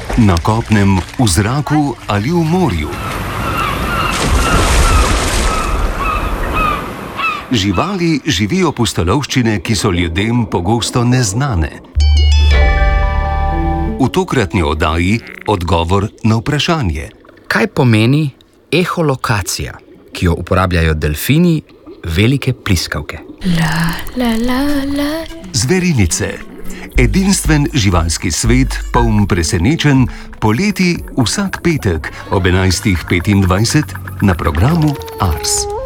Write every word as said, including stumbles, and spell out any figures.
Na kopnem, v zraku ali v morju. Živali živijo pustolovščine, ki so ljudem pogosto neznane. V tokratni oddaji odgovor na vprašanje. Kaj pomeni eholokacija, ki jo uporabljajo delfini, velike pliskavke? La, la, la, la. Zverinice. Edinstven živalski svet, poln presenečenj, poleti vsak petek ob enajstih petindvajset na programu Ars.